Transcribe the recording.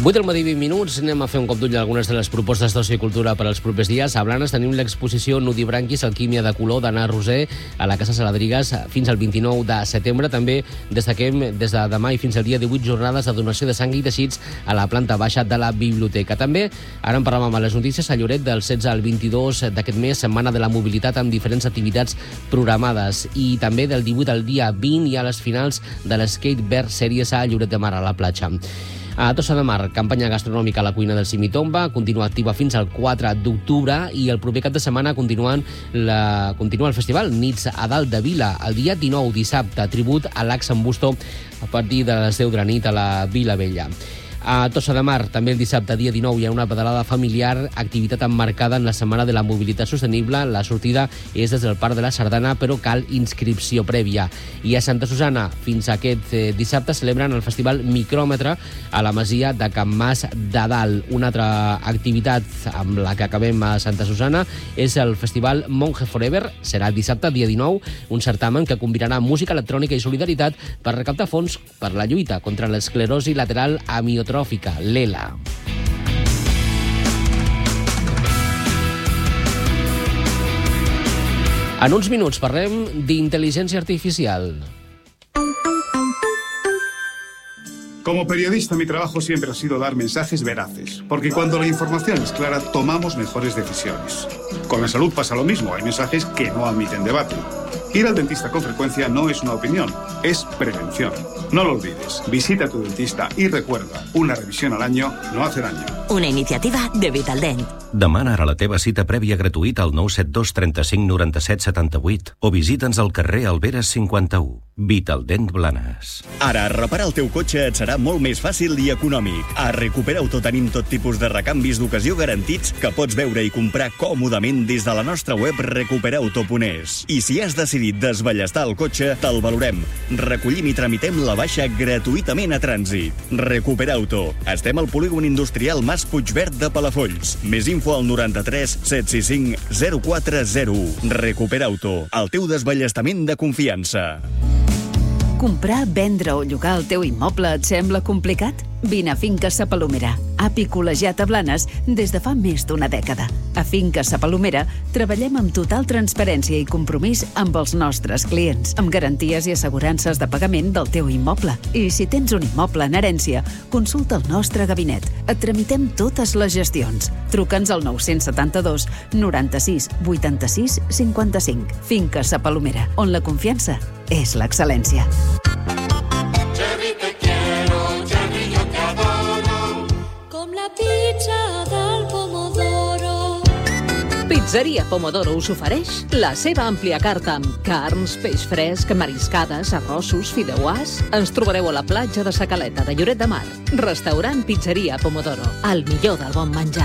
8 del matí, 20 minuts. Anem a fer un cop d'ull a algunes de les propostes d'oci i cultura per als propers dies. A Blanes tenim l'exposició Nudibranquis, alquímia de color d'Anna Roser a la Casa Saladrigues fins al 29 de setembre. També destaquem des de demà i fins al dia 18 jornades de donació de sang i teixits a la planta baixa de la biblioteca. També, ara en parlàvem a les notícies, a Lloret del 16 al 22 d'aquest mes, setmana de la mobilitat amb diferents activitats programades. I també del 18 al dia 20 hi ha les finals de l'Skate Bear Series a Lloret de Mar, a la platja. A Tossa de Mar, campanya gastronòmica a la cuina del Simitomba, continua activa fins al 4 d'octubre i el proper cap de setmana continua el festival Nits a Dalt de Vila. El dia 19, dissabte, tribut a l'Ax en Busto a partir de les 10 de la nit a la Vila Vella. A Tossa de Mar, també el dissabte, dia 19, hi ha una pedalada familiar, activitat emmarcada en la Setmana de la Mobilitat Sostenible. La sortida és des del Parc de la Sardana, però cal inscripció prèvia. I a Santa Susana, fins aquest dissabte, celebren el festival Micròmetre a la Masia de Can Mas de Dalt. Una altra activitat amb la que acabem a Santa Susana és el festival Monge Forever. Serà el dissabte, dia 19, un certamen que combinarà música electrònica i solidaritat per recaptar fons per la lluita contra l'esclerosi lateral amiotròfica, l'ELA. En uns minuts parlem d'intel·ligència artificial. Como periodista, mi trabajo siempre ha sido dar mensajes veraces, porque cuando la información es clara, tomamos mejores decisiones. Con la salud pasa lo mismo, hay mensajes que no admiten debate. Ir al dentista con frecuencia no es una opinión, es prevención. No lo olvides, visita a tu dentista y recuerda, una revisión al año no hace daño. Una iniciativa de Vitaldent. Demana ara la teva cita prèvia gratuïta al 972 35 97 78 o visita'ns al carrer Alberes 51. Vitaldent Blanes. Ara, reparar el teu cotxe et serà molt més fàcil i econòmic. A Recupera Auto tenim tot tipus de recanvis d'ocasió garantits que pots veure i comprar còmodament des de la nostra web recuperauto.es. I si has decidit desballestar el cotxe, te'l valorem. Recollim i tramitem la baixa gratuïtament a trànsit. Recupera Auto. Estem al polígon industrial Mas Puigverd de Palafolls. Més info al 93 765 0401. Recupera Auto. El teu desballestament de confiança. Comprar, vendre o llogar el teu immoble et sembla complicat? Vine a Finques Sa Palomera, api col·legiat a Blanes des de fa més d'una dècada. A Finques Sa Palomera treballem amb total transparència i compromís amb els nostres clients, amb garanties i assegurances de pagament del teu immoble. I si tens un immoble en herència, consulta el nostre gabinet. Et tramitem totes les gestions. Truca'ns al 972 96 86 55. Finques Sa Palomera, on la confiança és l'excel·lència. Cherry, te quiero, Cherry, yo te adoro, com la pizza del Pomodoro. Pizzeria Pomodoro us ofereix la seva àmplia carta amb carns, peix fresc, mariscades, arrossos, fideuàs. Ens trobareu a la platja de Sa Caleta de Lloret de Mar. Restaurant Pizzeria Pomodoro, el millor del bon menjar.